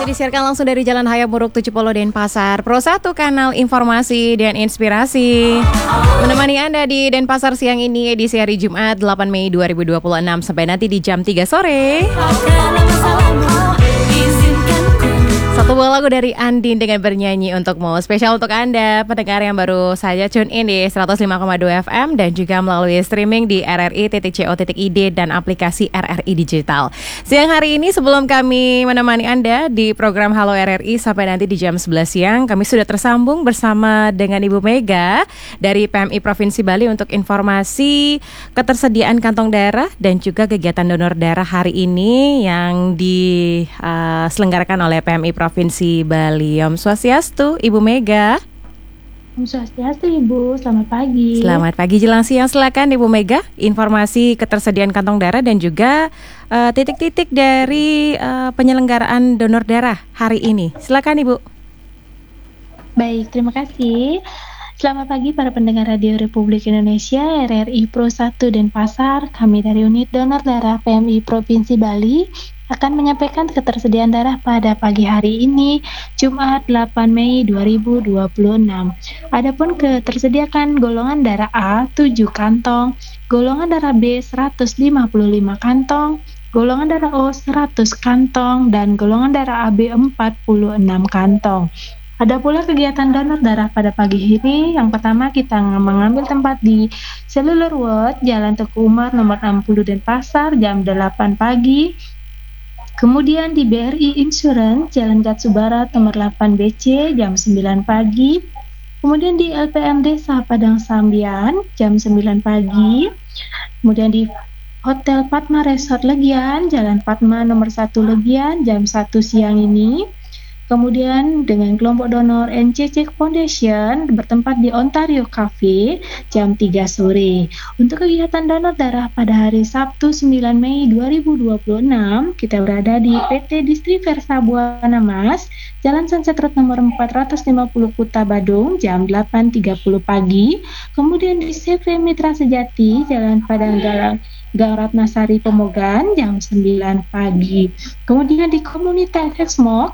disiarkan langsung dari Jalan Hayam Muruk 70 Denpasar, Pro 1 kanal informasi dan inspirasi. Menemani Anda di Denpasar siang ini edisi hari Jumat 8 Mei 2026 sampai nanti di jam 3 sore. Satu buah lagu dari Andin dengan bernyanyi untukmu. Spesial untuk Anda pendengar yang baru saja tune in di 105,2 FM dan juga melalui streaming di rri.co.id dan aplikasi RRI Digital. Siang hari ini sebelum kami menemani Anda di program Halo RRI sampai nanti di jam 11 siang, kami sudah tersambung bersama dengan Ibu Mega dari PMI Provinsi Bali untuk informasi ketersediaan kantong darah dan juga kegiatan donor darah hari ini yang diselenggarakan oleh PMI Provinsi Bali. Om Swastiastu, Ibu Mega. Om Swastiastu, Ibu. Selamat pagi. Selamat pagi jelang siang. Silakan Ibu Mega, informasi ketersediaan kantong darah dan juga titik-titik dari penyelenggaraan donor darah hari ini. Silakan Ibu. Baik, terima kasih. Selamat pagi para pendengar Radio Republik Indonesia, RRI Pro 1 Denpasar. Kami dari Unit Donor Darah PMI Provinsi Bali akan menyampaikan ketersediaan darah pada pagi hari ini, Jumat 8 Mei 2026. Adapun ketersediaan golongan darah A 7 kantong, golongan darah B 155 kantong, golongan darah O 100 kantong, dan golongan darah AB 46 kantong. Ada pula kegiatan donor darah pada pagi ini. Yang pertama kita mengambil tempat di Cellular World, Jalan Teguh Umar nomor 60 Denpasar jam 8 pagi. Kemudian di BRI Insurance, Jalan Gatsu Barat nomor 8 BC jam 9 pagi. Kemudian di LPM Desa Padang Sambian jam 9 pagi. Kemudian di Hotel Padma Resort Legian, Jalan Padma nomor 1 Legian jam 1 siang ini. Kemudian dengan kelompok donor NCC Foundation bertempat di Ontario Cafe jam 3 sore. Untuk kegiatan donor darah pada hari Sabtu 9 Mei 2026, kita berada di PT Distriversa Buana Mas, Jalan Sunset Road nomor 450 Kuta Badung jam 8.30 pagi. Kemudian di CV Mitra Sejati, Jalan Padang Galang Gang Ratnasari Pemogan jam 9 pagi. Kemudian di Komunitas Hexmok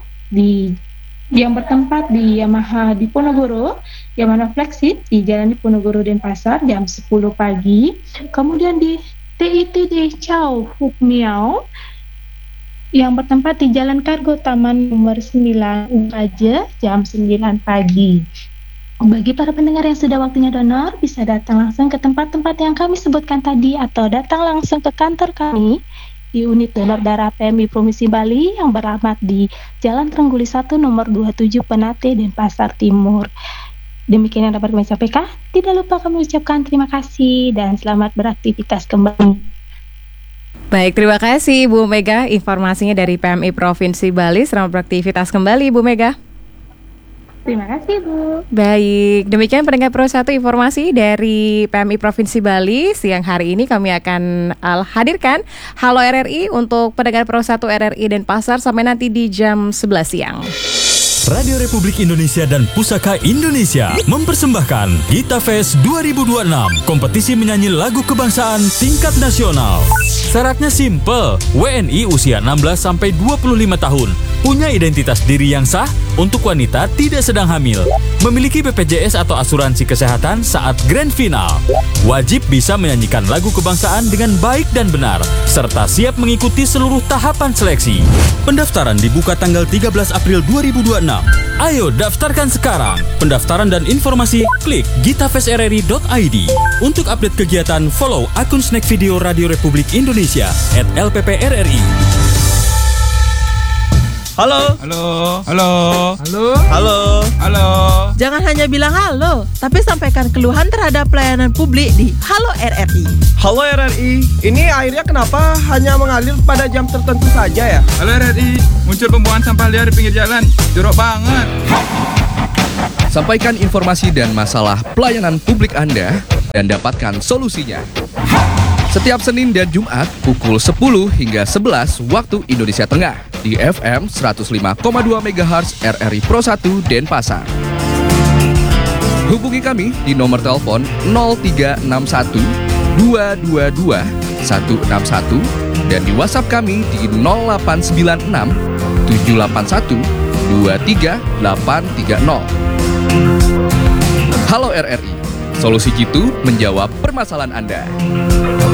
yang bertempat di Yamaha Diponegoro, Yamaha Flexit di Jalan Diponegoro Denpasar jam 10 pagi. Kemudian di TITD Chow Phuc Miao yang bertempat di Jalan Kargo Taman nomor 9 Ukaja jam 9 pagi. Bagi para pendengar yang sudah waktunya donor, bisa datang langsung ke tempat-tempat yang kami sebutkan tadi atau datang langsung ke kantor kami di Unit Donor Darah PMI Provinsi Bali yang beralamat di Jalan Trengguli 1 nomor 27 Penate Denpasar Timur. Demikian yang dapat kami sampaikan. Tidak lupa kami ucapkan terima kasih dan selamat beraktivitas kembali. Baik, terima kasih Bu Mega informasinya dari PMI Provinsi Bali. Selamat beraktivitas kembali Bu Mega. Terima kasih Bu. Baik, demikian pendengar Pro 1 informasi dari PMI Provinsi Bali. Siang hari ini kami akan hadirkan Halo RRI untuk pendengar Pro 1 RRI Denpasar sampai nanti di jam 11 siang. Radio Republik Indonesia dan Pusaka Indonesia mempersembahkan Gita Fest 2026, kompetisi menyanyi lagu kebangsaan tingkat nasional. Syaratnya simple, WNI usia 16-25 tahun, punya identitas diri yang sah, untuk wanita tidak sedang hamil, memiliki BPJS atau asuransi kesehatan saat grand final, wajib bisa menyanyikan lagu kebangsaan dengan baik dan benar, serta siap mengikuti seluruh tahapan seleksi. Pendaftaran dibuka tanggal 13 April 2026. Ayo daftarkan sekarang. Pendaftaran dan informasi klik gitafestrri.id. Untuk update kegiatan, follow akun Snack Video Radio Republik Indonesia @LPPRRI. Halo. Halo. Halo. Halo. Halo. Halo. Jangan hanya bilang halo, tapi sampaikan keluhan terhadap pelayanan publik di Halo RRI. Halo RRI. Ini airnya kenapa hanya mengalir pada jam tertentu saja ya? Halo RRI, muncul pembuangan sampah liar di pinggir jalan. Jorok banget. Sampaikan informasi dan masalah pelayanan publik Anda dan dapatkan solusinya. Setiap Senin dan Jumat pukul 10 hingga 11 waktu Indonesia Tengah di FM 105,2 MHz RRI Pro 1 Denpasar. Hubungi kami di nomor telepon 0361 222 161 dan di WhatsApp kami di 0896 781 23830. Halo RRI, solusi jitu menjawab permasalahan Anda.